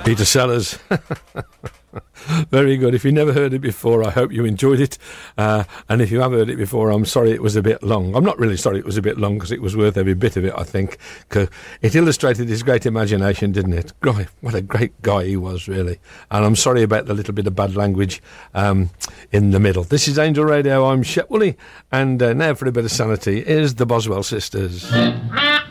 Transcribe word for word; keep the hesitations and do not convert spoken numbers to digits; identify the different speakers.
Speaker 1: Peter Sellers. Very good. If you never heard it before, I hope you enjoyed it. Uh, and if you have heard it before, I'm sorry it was a bit long. I'm not really sorry it was a bit long, because it was worth every bit of it, I think. Cause it illustrated his great imagination, didn't it? God, what a great guy he was, really. And I'm sorry about the little bit of bad language um, in the middle. This is Angel Radio. I'm Shep Woolley. And uh, now for a bit of sanity is the Boswell Sisters.